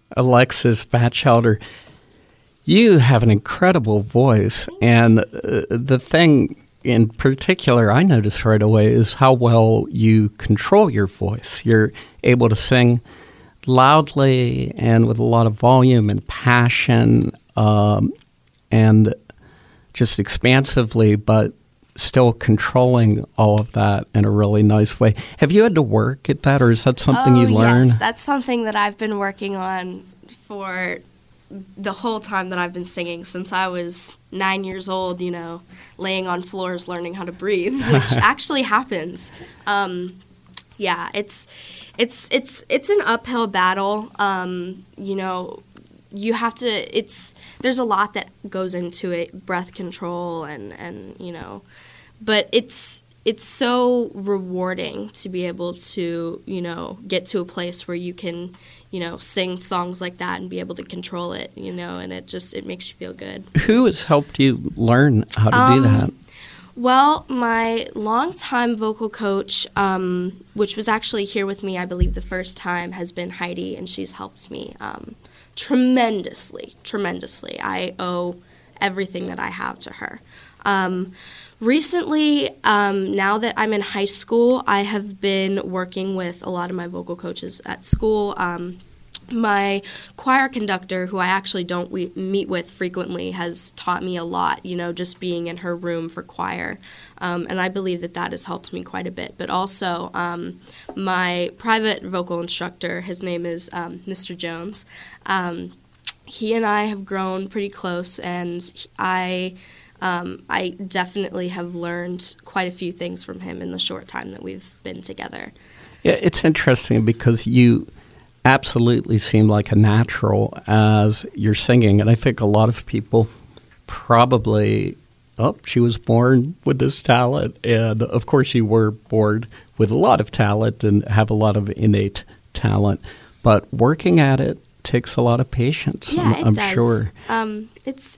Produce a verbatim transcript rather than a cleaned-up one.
Alexis Batchelder, you have an incredible voice, and uh, the thing in particular I noticed right away is how well you control your voice. You're able to sing loudly and with a lot of volume and passion, um, and just expansively, but still controlling all of that in a really nice way. Have you had to work at that, or is that something oh, you learn? Yes, that's something that I've been working on for the whole time that I've been singing, since I was nine years old, you know, laying on floors learning how to breathe, which actually happens. Um, yeah, it's it's it's it's an uphill battle. Um, you know, you have to, it's, there's a lot that goes into it, breath control and, and you know, but it's, it's so rewarding to be able to, you know, get to a place where you can, you know, sing songs like that and be able to control it, you know, and it just, it makes you feel good. Who has helped you learn how to um, do that? Well, my longtime vocal coach, um, which was actually here with me, I believe, the first time, has been Heidi, and she's helped me um, tremendously, tremendously. I owe everything that I have to her. Um, recently, um, now that I'm in high school, I have been working with a lot of my vocal coaches at school. Um, My choir conductor, who I actually don't we- meet with frequently, has taught me a lot, you know, just being in her room for choir. Um, and I believe that that has helped me quite a bit. But also, um, my private vocal instructor, his name is um, Mister Jones. Um, he and I have grown pretty close, and I, um, I definitely have learned quite a few things from him in the short time that we've been together. Yeah, it's interesting because you absolutely seem like a natural as you're singing. And I think a lot of people probably, oh, she was born with this talent. And of course you were born with a lot of talent and have a lot of innate talent. But working at it takes a lot of patience, Yeah, I'm, it I'm does. sure. Um, it's